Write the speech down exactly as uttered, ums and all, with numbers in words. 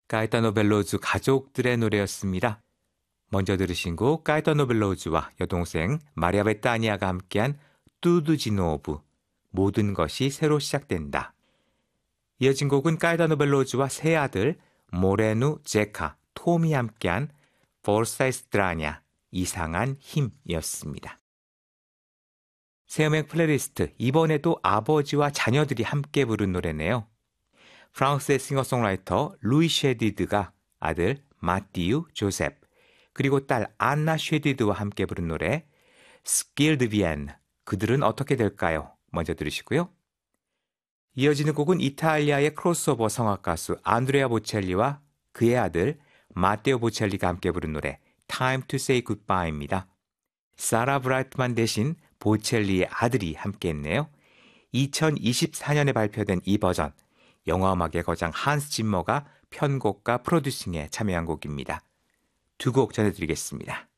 가에타노 벨로즈 가족들의 노래였습니다. 먼저 들으신 곡 가에타노 벨로즈와 여동생 마리아 베타니아가 함께한 뚜두지노브 모든 것이 새로 시작된다. 이어진 곡은 가에타노 벨로즈와 세 아들 모레누, 제카, 톰이 함께한 포르사 에스트라냐 이상한 힘이었습니다. 새 음악 플레이리스트, 이번에도 아버지와 자녀들이 함께 부른 노래네요. 프랑스의 싱어송라이터 루이 쉐디드가 아들 마티유, 조셉, 그리고 딸 안나 쉐디드와 함께 부른 노래 스킬드 비엔, 그들은 어떻게 될까요? 먼저 들으시고요. 이어지는 곡은 이탈리아의 크로스오버 성악 가수 안드레아 보첼리와 그의 아들 마테오 보첼리가 함께 부른 노래 Time to Say Goodbye입니다. 사라 브라이트만 대신 보첼리의 아들이 함께했네요. 이천이십사 년에 발표된 이 버전, 영화음악의 거장 한스 짐머가 편곡과 프로듀싱에 참여한 곡입니다. 두 곡 전해드리겠습니다.